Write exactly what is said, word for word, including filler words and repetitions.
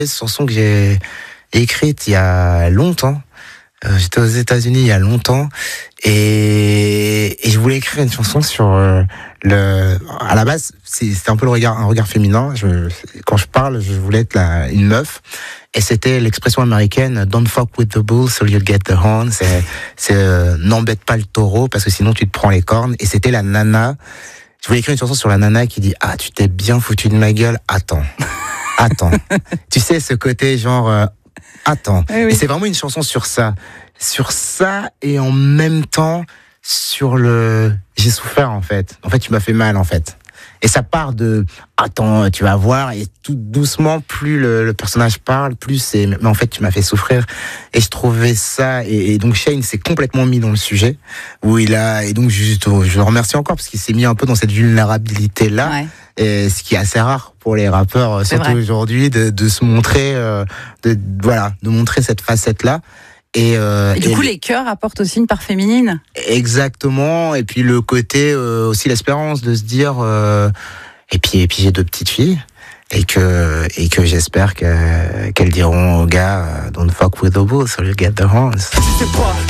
Cette chanson que j'ai écrite il y a longtemps. Euh, j'étais aux États-Unis il y a longtemps et, et je voulais écrire une chanson sur euh, le. À la base, c'est, c'était un peu le regard, un regard féminin. Je, quand je parle, je voulais être la, une meuf. Et c'était l'expression américaine "Don't fuck with the bull, so you'll get the horn". C'est, c'est euh, n'embête pas le taureau parce que sinon tu te prends les cornes. Et c'était la nana. Je voulais écrire une chanson sur la nana qui dit "Ah, tu t'es bien foutu de ma gueule. Attends, attends". Tu sais ce côté genre. Euh, Attends, oui, oui. Et c'est vraiment une chanson sur ça, sur ça et en même temps sur le j'ai souffert en fait. En fait, tu m'as fait mal en fait. Et ça part de attends, tu vas voir et tout doucement plus le, le personnage parle, plus c'est mais en fait tu m'as fait souffrir. Et je trouvais ça et, et donc Shane s'est complètement mis dans le sujet où il a et donc juste je le remercie encore parce qu'il s'est mis un peu dans cette vulnérabilité là. Ouais. Et ce qui est assez rare pour les rappeurs, c'est surtout vrai. Aujourd'hui, de, de se montrer, euh, de voilà, de montrer cette facette-là. Et, euh, et du et coup, les chœurs apportent aussi une part féminine. Exactement. Et puis le côté euh, aussi l'espérance de se dire. Euh, et puis et puis j'ai deux petites filles et que et que j'espère que qu'elles diront aux gars "Don't fuck with the bull, so you get the horns".